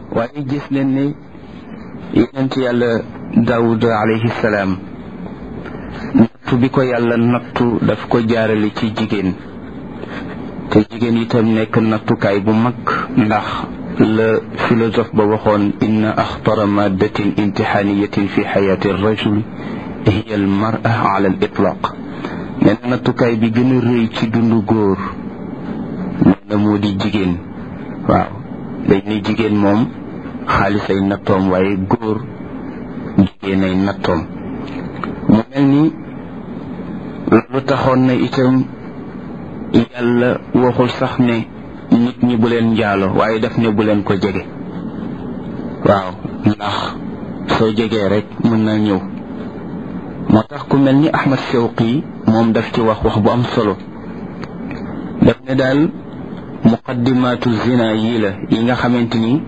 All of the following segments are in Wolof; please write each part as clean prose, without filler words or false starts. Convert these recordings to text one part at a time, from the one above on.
waaye gis leen ne yonent yàlla Daawud alayhi salaam nattu bi ko yàlla nattu daf ko jaarale ci jigéen te jigéen itam nekk nattukaay bu mag ndax la philosophe ba waxoon inna axtara maddatin imtixaaniyatin fi xayaati rajul hiya al mar'a ala al itlaq nee na nattukaay bi gën a rëy ci dundu góor nee na moo di jigéen. waaw dañ ne jigéen moom xaalis ay nattoom waaye góor jigéen ay nattoom. mu mel ni lu taxoon na itam yàlla waxul sax ne nit ñi bu leen njaalo waaye daf ne bu leen ko jege. waaw ndax soo jegee rek mën na ñëw. moo tax ku mel ni Ahmad Shawqi moom daf ci wax bu am solo daf ne daal muqaddimaatu zina yii la yi nga xamante ni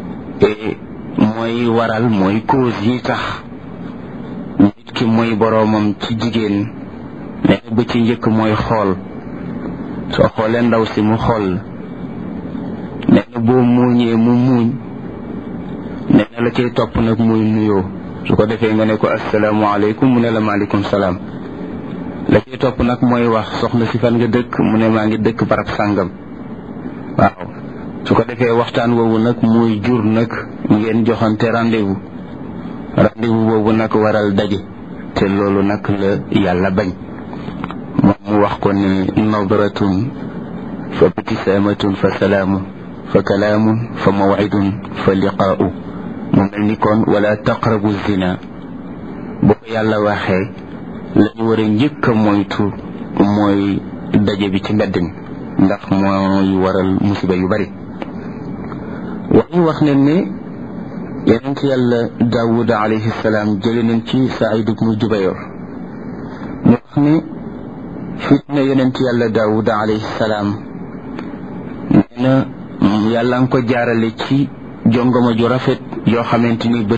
mooy waral mooy cause yi tax nit ki mooy boroomam ci jigéen. nee na ba ci njëkk mooy xool. soo xoolee ndaw si mu xool nee na boo muuñee mu muuñ nee na la cay topp nag muy nuyoo su ko defee nga ne ko asalaamaaleykum mu ne la maaleykum salaam. la cay topp nag mooy wax soxna si fan nga dëkk mu ne maa ngi dëkk barab sàngam. waaw su ko defee waxtaan woowu nag muy jur nag ngeen joxante rendez-vous boobu nag waral daje te loolu nag la yàlla bañ. moom mu wax ko ne nadratun fa ibtisaamatun fa salaamun fa kalaamun fa mawcidun fa liqaa'u. mu mel ni kon wala taqrabu zina bu ko yàlla waxee la ñu war a njëkk a moytu mooy daje bi ci mbedd mi ndax mooy waral musiba yu bari. waaye wax nañ ne yonent yàlla Daawud alayhi salaam jële nañ ci Saïd ibnu Jubayr mu wax ne fitna yonent yàlla Daawud alayhi salaam nee na yàlla nga ko jaarale ci jongoma ju rafet yoo xamante ni